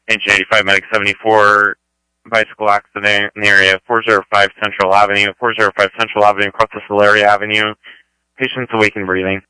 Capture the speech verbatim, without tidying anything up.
Engine eighty-five, Medic seventy-four, bicycle accident in the area, four oh five Central Avenue, four oh five Central Avenue, across the Solaria Avenue. Patient's awake and breathing.